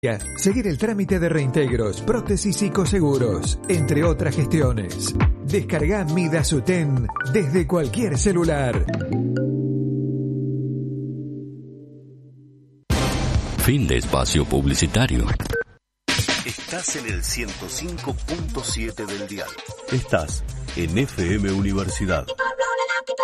Seguir el trámite de reintegros, prótesis y coseguros, entre otras gestiones. Descarga Midasuten desde cualquier celular. Fin de espacio publicitario. Estás en el 105.7 del dial. Estás en FM Universidad.